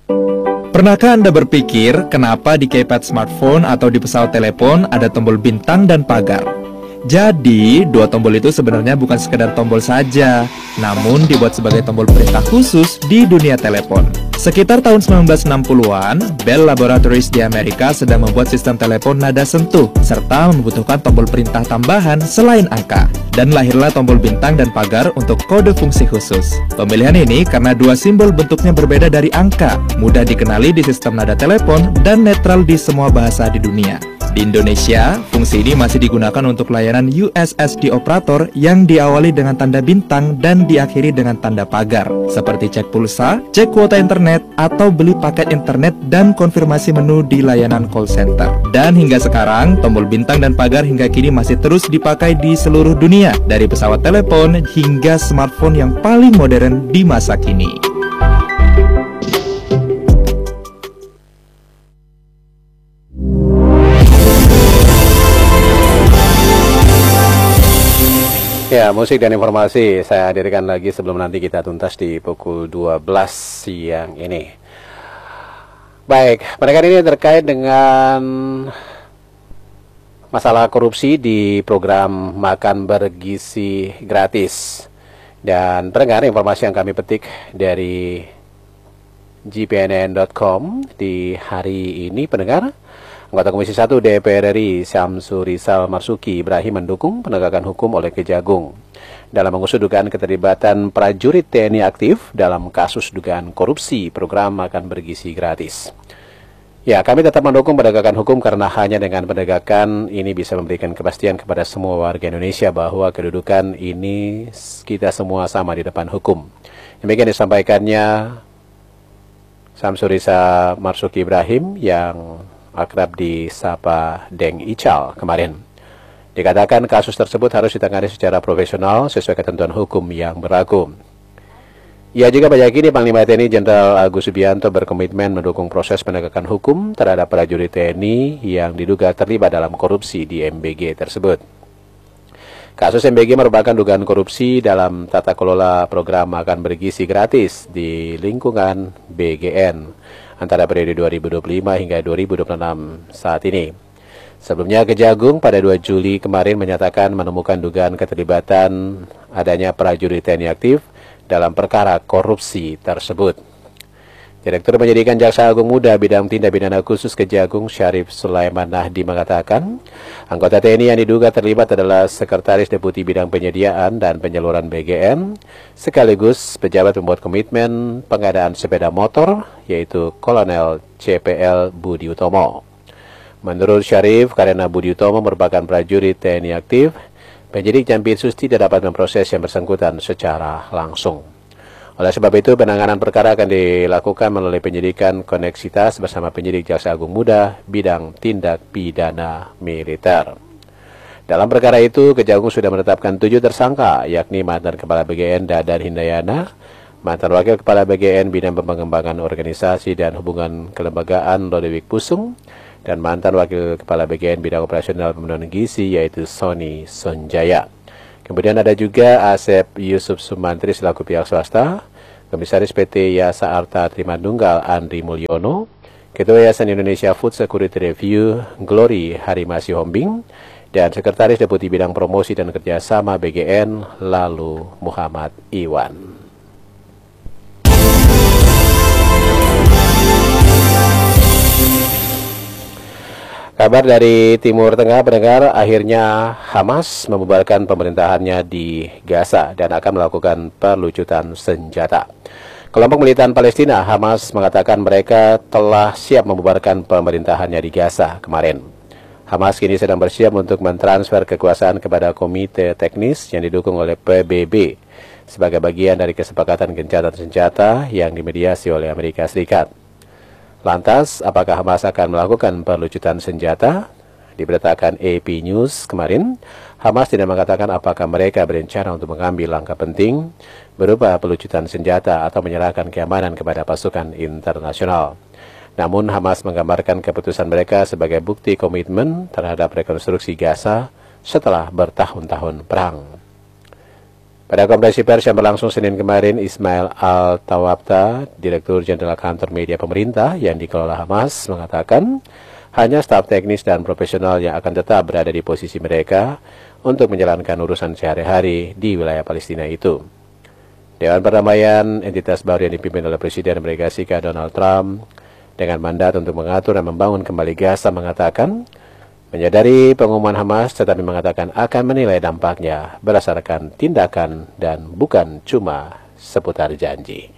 Pernahkah Anda berpikir kenapa di keypad smartphone atau di pesawat telepon ada tombol bintang dan pagar? Jadi, dua tombol itu sebenarnya bukan sekedar tombol saja, namun dibuat sebagai tombol perintah khusus di dunia telepon. Sekitar tahun 1960-an, Bell Laboratories di Amerika sedang membuat sistem telepon nada sentuh, serta membutuhkan tombol perintah tambahan selain angka. Dan lahirlah tombol bintang dan pagar untuk kode fungsi khusus. Pemilihan ini karena dua simbol bentuknya berbeda dari angka, mudah dikenali di sistem nada telepon, dan netral di semua bahasa di dunia. Di Indonesia, fungsi ini masih digunakan untuk layanan USSD operator yang diawali dengan tanda bintang dan diakhiri dengan tanda pagar, seperti cek pulsa, cek kuota internet, atau beli paket internet dan konfirmasi menu di layanan call center. Dan hingga sekarang, tombol bintang dan pagar hingga kini masih terus dipakai di seluruh dunia, dari pesawat telepon hingga smartphone yang paling modern di masa kini. Ya, musik dan informasi saya hadirkan lagi sebelum nanti kita tuntas di pukul 12 siang ini. Baik, pendengar, ini terkait dengan masalah korupsi di program makan bergizi gratis. Dan pendengar, informasi yang kami petik dari gpnn.com di hari ini, pendengar, anggota Komisi 1 DPR RI Syamsu Rizal Marzuki Ibrahim mendukung penegakan hukum oleh Kejagung dalam mengusut dugaan keterlibatan prajurit TNI aktif dalam kasus dugaan korupsi program makan bergizi gratis. Ya, kami tetap mendukung penegakan hukum karena hanya dengan penegakan ini bisa memberikan kepastian kepada semua warga Indonesia bahwa kedudukan ini kita semua sama di depan hukum. Demikian disampaikannya Syamsu Rizal Marzuki Ibrahim yang akrab disapa Deng Ical kemarin. Dikatakan kasus tersebut harus ditangani secara profesional sesuai ketentuan hukum yang berlaku. Ia juga meyakini Panglima TNI Jenderal Agus Subianto berkomitmen mendukung proses penegakan hukum terhadap prajurit TNI yang diduga terlibat dalam korupsi di MBG tersebut. Kasus MBG merupakan dugaan korupsi dalam tata kelola program makan bergizi gratis di lingkungan BGN antara periode 2025 hingga 2026 saat ini. Sebelumnya, Kejagung pada 2 Juli kemarin menyatakan menemukan dugaan keterlibatan adanya prajurit TNI aktif dalam perkara korupsi tersebut. Direktur Penyidikan Jaksa Agung Muda Bidang Tindak Pidana Khusus Kejagung Syarif Sulaiman Nahdi mengatakan, anggota TNI yang diduga terlibat adalah Sekretaris Deputi Bidang Penyediaan dan Penyaluran BGN, sekaligus pejabat pembuat komitmen pengadaan sepeda motor, yaitu Kolonel CPL Budi Utomo. Menurut Syarif, karena Budi Utomo merupakan prajurit TNI aktif, penyidik Jampitsus tidak dapat memproses yang bersangkutan secara langsung. Oleh sebab itu, penanganan perkara akan dilakukan melalui penyidikan koneksitas bersama penyidik Jaksa Agung Muda Bidang Tindak Pidana Militer. Dalam perkara itu, Kejagung sudah menetapkan 7 tersangka, yakni mantan Kepala BGN Dadan Hindayana, mantan Wakil Kepala BGN Bidang Pengembangan Organisasi dan Hubungan Kelembagaan Lodewijk Pusung, dan mantan Wakil Kepala BGN Bidang Operasional Pemenuhan Gizi yaitu Sony Sonjaya. Kemudian ada juga Asep Yusuf Sumantri selaku pihak swasta, Komisaris PT Yasa Arta Trimandunggal Andri Mulyono, Ketua Yayasan Indonesia Food Security Review Glory Harimasi Hombing, dan Sekretaris Deputi Bidang Promosi dan Kerjasama BGN Lalu Muhammad Iwan. Kabar dari Timur Tengah, pendengar, akhirnya Hamas membubarkan pemerintahannya di Gaza dan akan melakukan pelucutan senjata. Kelompok militan Palestina, Hamas, mengatakan mereka telah siap membubarkan pemerintahannya di Gaza kemarin. Hamas kini sedang bersiap untuk mentransfer kekuasaan kepada komite teknis yang didukung oleh PBB sebagai bagian dari kesepakatan gencatan senjata yang dimediasi oleh Amerika Serikat. Lantas, apakah Hamas akan melakukan pelucutan senjata? Diberitakan AP News kemarin, Hamas tidak mengatakan apakah mereka berencana untuk mengambil langkah penting berupa pelucutan senjata atau menyerahkan keamanan kepada pasukan internasional. Namun, Hamas menggambarkan keputusan mereka sebagai bukti komitmen terhadap rekonstruksi Gaza setelah bertahun-tahun perang. Pada konferensi pers yang berlangsung Senin kemarin, Ismail Al-Tawabta, Direktur Jenderal Kantor Media Pemerintah yang dikelola Hamas, mengatakan hanya staf teknis dan profesional yang akan tetap berada di posisi mereka untuk menjalankan urusan sehari-hari di wilayah Palestina itu. Dewan Perdamaian, entitas baru yang dipimpin oleh Presiden Amerika Serikat Donald Trump, dengan mandat untuk mengatur dan membangun kembali Gaza, mengatakan menyadari pengumuman Hamas, tetapi mengatakan akan menilai dampaknya berdasarkan tindakan dan bukan cuma seputar janji.